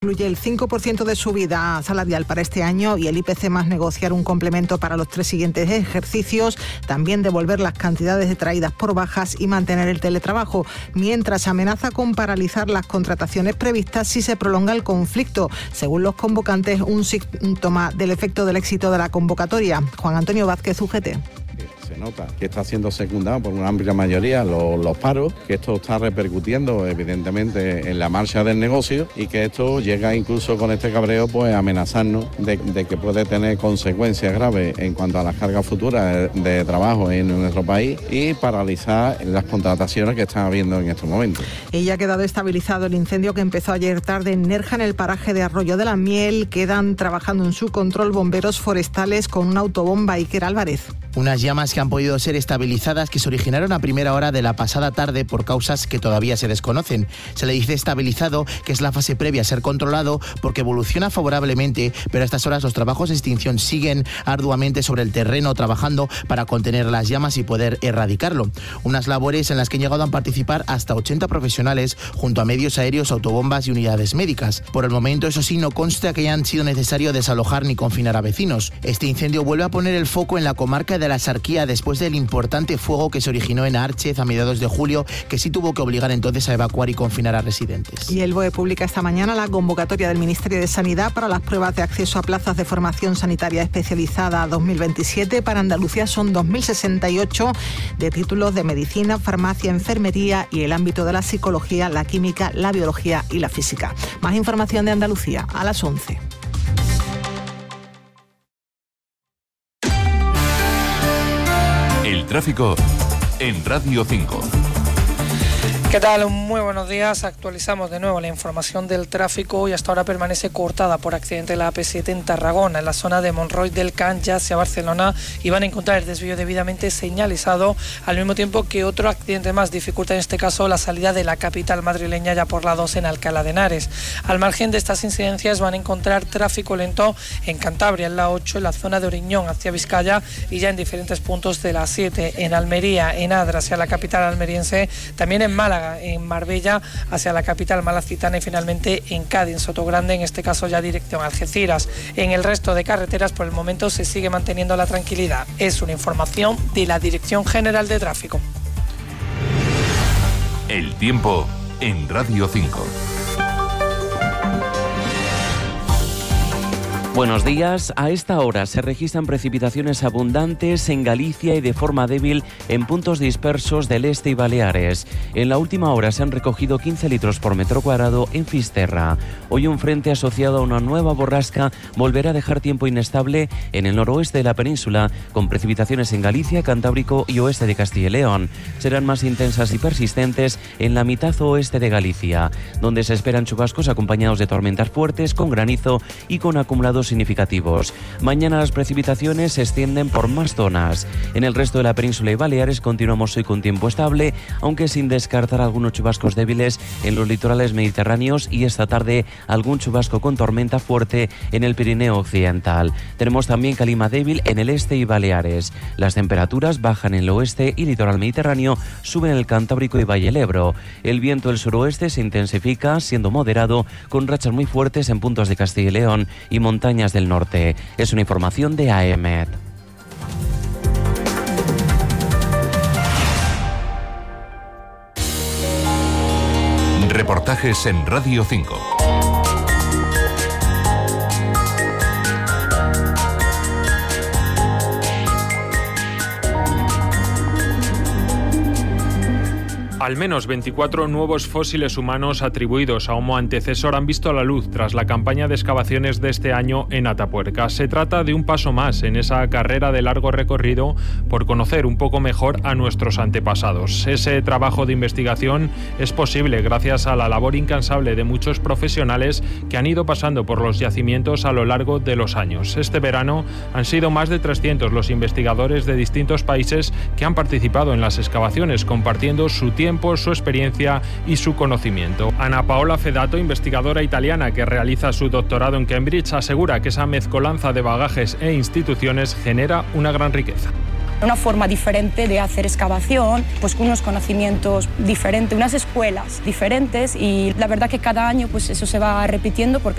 Incluye el 5% de subida salarial para este año y el IPC más negociar un complemento para los 3 siguientes ejercicios, también devolver las cantidades detraídas por bajas y mantener el teletrabajo, mientras amenaza con paralizar las contrataciones previstas si se prolonga el conflicto. Según los convocantes, un síntoma del efecto del éxito de la convocatoria. Juan Antonio Vázquez, UGT. Se nota que está siendo secundado por una amplia mayoría los paros, que esto está repercutiendo evidentemente en la marcha del negocio y que esto llega incluso con este cabreo pues a amenazarnos de que puede tener consecuencias graves en cuanto a las cargas futuras de trabajo en nuestro país y paralizar las contrataciones que están habiendo en estos momentos. Y ya ha quedado estabilizado el incendio que empezó ayer tarde en Nerja, en el paraje de Arroyo de la Miel. Quedan trabajando en su control bomberos forestales con una autobomba. Iker Álvarez. Unas llamas que han podido ser estabilizadas, que se originaron a primera hora de la pasada tarde por causas que todavía se desconocen. Se le dice estabilizado, que es la fase previa a ser controlado, porque evoluciona favorablemente, pero a estas horas los trabajos de extinción siguen arduamente sobre el terreno, trabajando para contener las llamas y poder erradicarlo. Unas labores en las que han llegado a participar hasta 80 profesionales, junto a medios aéreos, autobombas y unidades médicas. Por el momento, eso sí, no consta que hayan sido necesario desalojar ni confinar a vecinos. Este incendio vuelve a poner el foco en la comarca de la Sarquía después del importante fuego que se originó en Árchez a mediados de julio, que sí tuvo que obligar entonces a evacuar y confinar a residentes. Y el BOE publica esta mañana la convocatoria del Ministerio de Sanidad para las pruebas de acceso a plazas de formación sanitaria especializada 2027. Para Andalucía son 2.068 de títulos de medicina, farmacia, enfermería y el ámbito de la psicología, la química, la biología y la física. Más información de Andalucía a las 11. El tráfico en Radio 5. ¿Qué tal? Muy buenos días. Actualizamos de nuevo la información del tráfico y hasta ahora permanece cortada por accidente la AP7 en Tarragona, en la zona de Monroy del Can, ya hacia Barcelona, y van a encontrar el desvío debidamente señalizado, al mismo tiempo que otro accidente más dificulta en este caso la salida de la capital madrileña ya por la 2 en Alcalá de Henares. Al margen de estas incidencias van a encontrar tráfico lento en Cantabria, en la 8, en la zona de Oriñón hacia Vizcaya y ya en diferentes puntos de la 7, en Almería, en Adra hacia la capital almeriense, también en Málaga, en Marbella hacia la capital malacitana y finalmente en Cádiz, en Sotogrande, en este caso ya dirección Algeciras. En el resto de carreteras por el momento se sigue manteniendo la tranquilidad. Es una información de la Dirección General de Tráfico. El tiempo en Radio 5. Buenos días. A esta hora se registran precipitaciones abundantes en Galicia y de forma débil en puntos dispersos del este y Baleares. En la última hora se han recogido 15 litros por metro cuadrado en Fisterra. Hoy un frente asociado a una nueva borrasca volverá a dejar tiempo inestable en el noroeste de la península, con precipitaciones en Galicia, Cantábrico y oeste de Castilla y León. Serán más intensas y persistentes en la mitad oeste de Galicia, donde se esperan chubascos acompañados de tormentas fuertes con granizo y con acumulados significativos. Mañana las precipitaciones se extienden por más zonas. En el resto de la península y Baleares continuamos hoy con tiempo estable, aunque sin descartar algunos chubascos débiles en los litorales mediterráneos y esta tarde algún chubasco con tormenta fuerte en el Pirineo occidental. Tenemos también calima débil en el este y Baleares. Las temperaturas bajan en el oeste y litoral mediterráneo, suben en el Cantábrico y Valle del Ebro. El viento del suroeste se intensifica, siendo moderado, con rachas muy fuertes en puntos de Castilla y León y montañas del norte. Es una información de AEMET. Reportajes en Radio 5. Al menos 24 nuevos fósiles humanos atribuidos a Homo antecesor han visto la luz tras la campaña de excavaciones de este año en Atapuerca. Se trata de un paso más en esa carrera de largo recorrido por conocer un poco mejor a nuestros antepasados. Ese trabajo de investigación es posible gracias a la labor incansable de muchos profesionales que han ido pasando por los yacimientos a lo largo de los años. Este verano han sido más de 300 los investigadores de distintos países que han participado en las excavaciones, compartiendo su tiempo, su experiencia y su conocimiento. Ana Paola Fedato, investigadora italiana que realiza su doctorado en Cambridge, asegura que esa mezcolanza de bagajes e instituciones genera una gran riqueza. Una forma diferente de hacer excavación, pues con unos conocimientos diferentes, unas escuelas diferentes, y la verdad que cada año pues eso se va repitiendo porque